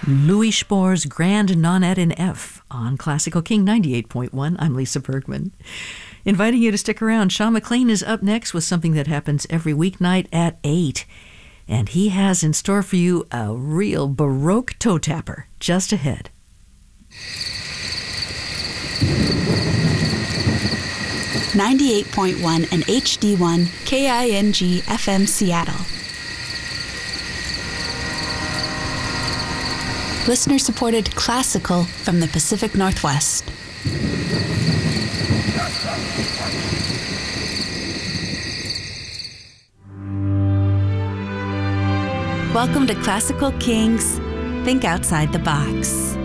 Louis Spohr's Grand Nonette in F on Classical King 98.1. I'm Lisa Bergman. Inviting you to stick around. Sean McLean is up next with something that happens every weeknight at 8. And he has in store for you a real Baroque toe tapper just ahead. 98.1 and HD1 KING FM Seattle. Listener-supported classical from the Pacific Northwest. Welcome to Classical Kings Think Outside the Box.